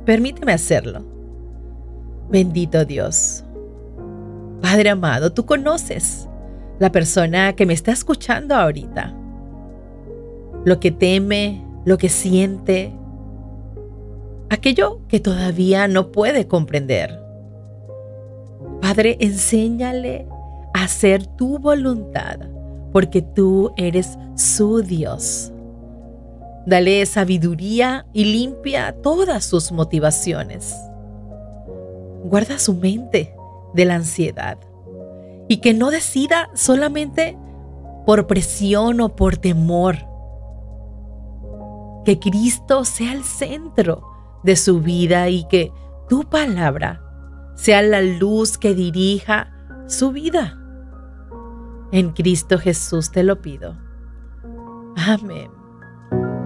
Permíteme hacerlo. Bendito Dios. Padre amado, tú conoces la persona que me está escuchando ahorita. Lo que teme, lo que siente, aquello que todavía no puede comprender. Padre, enséñale a hacer tu voluntad, porque tú eres su Dios. Dale sabiduría y limpia todas sus motivaciones. Guarda su mente de la ansiedad y que no decida solamente por presión o por temor. Que Cristo sea el centro de su vida y que tu palabra sea la luz que dirija su vida. En Cristo Jesús te lo pido. Amén.